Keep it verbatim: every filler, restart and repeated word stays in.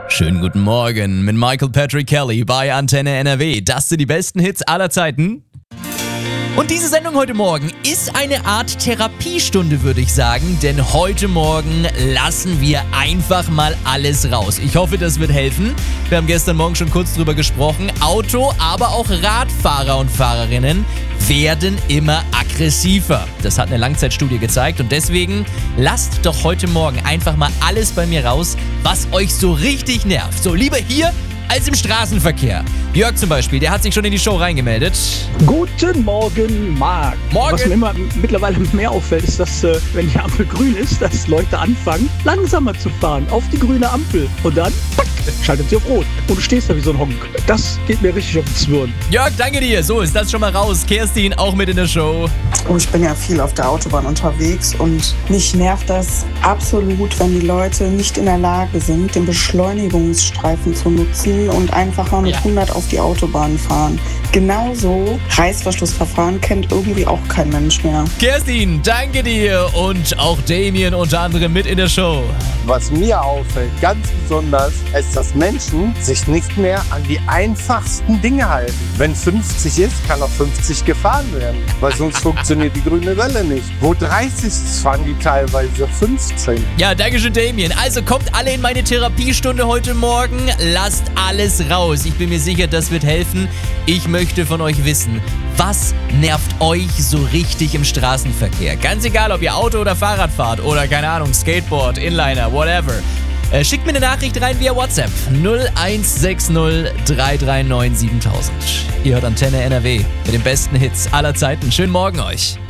Schönen guten Morgen mit Michael Patrick Kelly bei Antenne N R W. Das sind die besten Hits aller Zeiten. Und diese Sendung heute Morgen ist eine Art Therapiestunde, würde ich sagen, denn heute Morgen lassen wir einfach mal alles raus. Ich hoffe, das wird helfen. Wir haben gestern Morgen schon kurz drüber gesprochen. Auto, aber auch Radfahrer und Fahrerinnen werden immer aggressiver. Das hat eine Langzeitstudie gezeigt und deswegen lasst doch heute Morgen einfach mal alles bei mir raus, was euch so richtig nervt. So, lieber hier als im Straßenverkehr. Jörg zum Beispiel, der hat sich schon in die Show reingemeldet. Guten Morgen, Marc. Morgen. Was mir immer mittlerweile mehr auffällt, ist, dass, äh, wenn die Ampel grün ist, dass Leute anfangen, langsamer zu fahren auf die grüne Ampel. Und dann, pack, schaltet sie auf Rot. Und du stehst da wie so ein Honk. Das geht mir richtig auf den Zwirn. Jörg, danke dir. So, ist das schon mal raus. Kerstin auch mit in der Show. Oh, ich bin ja viel auf der Autobahn unterwegs und mich nervt das absolut, wenn die Leute nicht in der Lage sind, den Beschleunigungsstreifen zu nutzen und einfach mal mit Ja. hundert auf die Autobahn fahren. Genauso Reißverschlussverfahren kennt irgendwie auch kein Mensch mehr. Kerstin, danke dir. Und auch Damien unter anderem mit in der Show. Was mir auffällt, ganz besonders, ist, dass Menschen sich nicht mehr an die einfachsten Dinge halten. Wenn fünfzig ist, kann auch fünfzig gefahren werden, weil sonst funktioniert die grüne Welle nicht. Wo dreißig ist, fahren die teilweise fünfzehn. Ja, danke schön, Damien. Also kommt alle in meine Therapiestunde heute Morgen. Lasst alles raus. Ich bin mir sicher, das wird helfen. Ich möchte von euch wissen, was nervt euch so richtig im Straßenverkehr? Ganz egal, ob ihr Auto oder Fahrrad fahrt oder, keine Ahnung, Skateboard, Inliner, whatever. Äh, schickt mir eine Nachricht rein via WhatsApp null eins sechs null drei drei neun siebentausend. Ihr hört Antenne N R W mit den besten Hits aller Zeiten. Schönen Morgen euch.